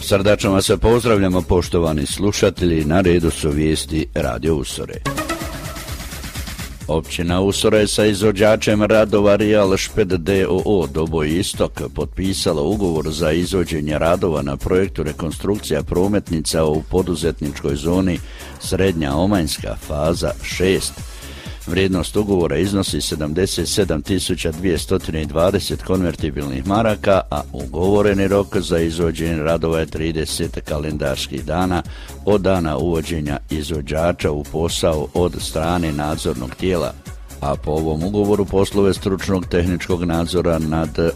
Srdačno vas pozdravljamo, poštovani slušatelji, na redu su vijesti Radio Usore. Općina Usore sa izvođačem radova Real Šped d.o.o. Doboj Istok potpisala ugovor za izvođenje radova na projektu rekonstrukcija prometnica u poduzetničkoj zoni Srednja Omanjska, faza 6. Vrijednost ugovora iznosi 77.220 konvertibilnih maraka, a ugovoreni rok za izvođenje radova je 30 kalendarskih dana od dana uvođenja izvođača u posao od strane nadzornog tijela. A po ovom ugovoru poslove stručnog tehničkog nadzora nad